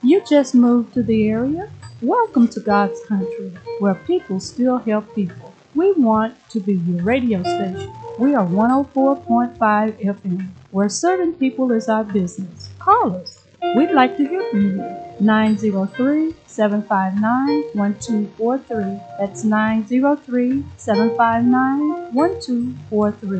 You just moved to the area? Welcome to God's country, where people still help people. We want to be your radio station. We are 104.5 FM, where serving people is our business. Call us. We'd like to hear from you. 903-759-1243. That's 903-759-1243.